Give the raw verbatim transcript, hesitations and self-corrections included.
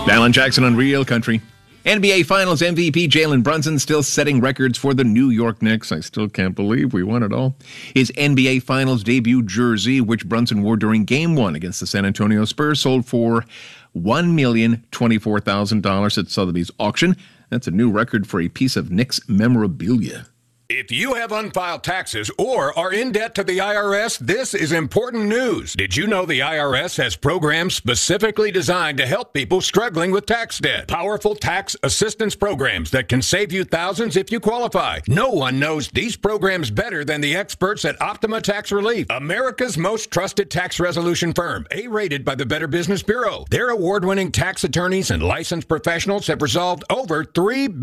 Alan Jackson on Real Country. N B A Finals M V P Jalen Brunson still setting records for the New York Knicks. I still can't believe we won it all. His N B A Finals debut jersey, which Brunson wore during Game one against the San Antonio Spurs, sold for one million twenty-four thousand dollars at Sotheby's auction. That's a new record for a piece of Knicks memorabilia. If you have unfiled taxes or are in debt to the I R S, this is important news. Did you know the I R S has programs specifically designed to help people struggling with tax debt? Powerful tax assistance programs that can save you thousands if you qualify. No one knows these programs better than the experts at Optima Tax Relief, America's most trusted tax resolution firm, A-rated by the Better Business Bureau. Their award-winning tax attorneys and licensed professionals have resolved over three